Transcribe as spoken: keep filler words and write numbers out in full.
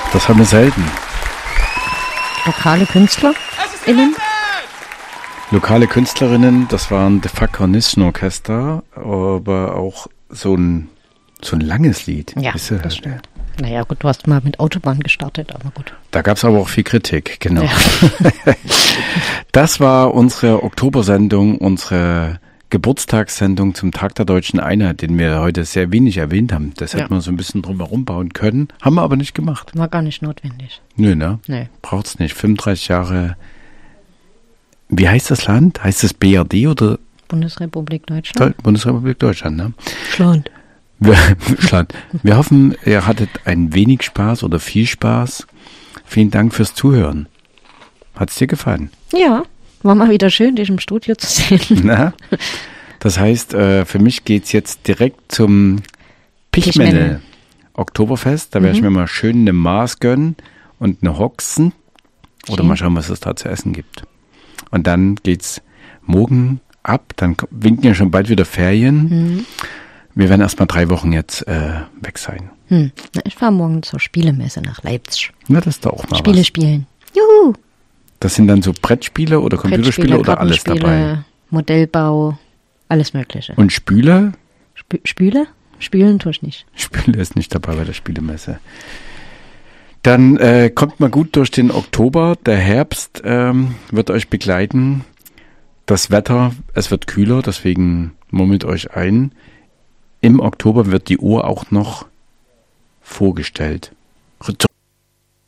Das haben wir selten. Lokale KünstlerInnen? Lokale Künstlerinnen, das waren The Fakarnissen-Orchester, aber auch so ein, so ein langes Lied. Ja, weißt du? das stimmt. Naja, gut, du hast mal mit Autobahn gestartet, aber gut. Da gab es aber auch viel Kritik, genau. Ja. Das war unsere Oktobersendung, unsere Geburtstagssendung zum Tag der Deutschen Einheit, den wir heute sehr wenig erwähnt haben. Das Ja. hätten wir so ein bisschen drumherum bauen können, haben wir aber nicht gemacht. War gar nicht notwendig. Nö, ne? Nee. Braucht's nicht. fünfunddreißig Jahre. Wie heißt das Land? Heißt es B R D oder Bundesrepublik Deutschland? Deu- Bundesrepublik Deutschland, ne? Schland. Wir, Schland. Wir hoffen, ihr hattet ein wenig Spaß oder viel Spaß. Vielen Dank fürs Zuhören. Hat's dir gefallen? Ja, war mal wieder schön, dich im Studio zu sehen. Na? Das heißt, äh, für mich geht's jetzt direkt zum Pichmenne Pichmenne. Oktoberfest. Da werde ich Mhm. mir mal schön eine Maß gönnen und eine Hoxen. Oder Schön. mal schauen, was es da zu essen gibt. Und dann geht's morgen ab. Dann ko- winken ja schon bald wieder Ferien. Mhm. Wir werden erst mal drei Wochen jetzt äh, weg sein. Hm. Na, ich fahre morgen zur Spielemesse nach Leipzig. Na, das ist doch auch mal Spiele was. spielen. Juhu! Das sind dann so Brettspiele oder Computerspiele oder alles dabei? Kartenspiele, Modellbau, alles Mögliche. Und Spüle? Spü Spüle? Spülen tue ich nicht. Spüle ist nicht dabei bei der Spielemesse. Dann äh, kommt mal gut durch den Oktober. Der Herbst ähm, wird euch begleiten. Das Wetter, es wird kühler, deswegen murmelt euch ein. Im Oktober wird die Uhr auch noch vorgestellt.